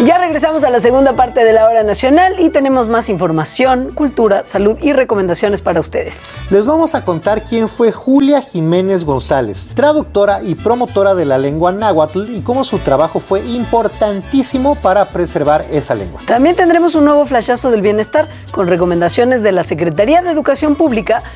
Ya regresamos a la segunda parte de la Hora Nacional y tenemos más información, cultura, salud y recomendaciones para ustedes. Les vamos a contar quién fue Julia Jiménez González, traductora y promotora de la lengua náhuatl y cómo su trabajo fue importantísimo para preservar esa lengua. También tendremos un nuevo flashazo del bienestar con recomendaciones de la Secretaría de Educación Pública